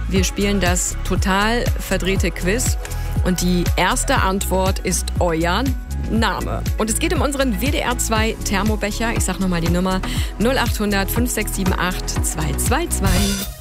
Wir spielen das total verdrehte Quiz. Und die erste Antwort ist euer Name. Und es geht um unseren WDR 2 Thermobecher. Ich sag nochmal die Nummer 0800 5678 222.